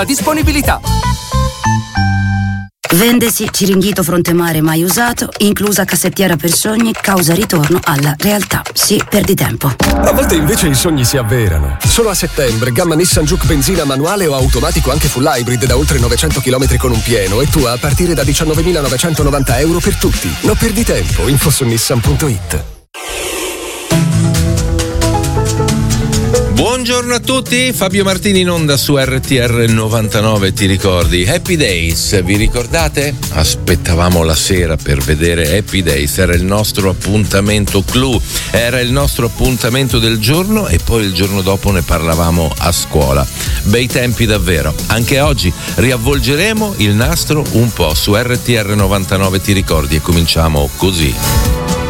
Disponibilità. Vendesi Ciringhito Frontemare mai usato, inclusa cassettiera per sogni, causa ritorno alla realtà. Sì, perdi tempo. A volte invece i sogni si avverano. Solo a settembre, gamma Nissan Juke benzina manuale o automatico anche full hybrid da oltre 900 km con un pieno e tua a partire da 19.990 euro per tutti. Non perdi tempo, info su nissan.it. Buongiorno a tutti, Fabio Martini in onda su RTR 99, ti ricordi? Happy Days, vi ricordate? Aspettavamo la sera per vedere Happy Days, era il nostro appuntamento clou, era il nostro appuntamento del giorno e poi il giorno dopo ne parlavamo a scuola. Bei tempi davvero. Anche oggi riavvolgeremo il nastro un po' su RTR 99, ti ricordi? E cominciamo così.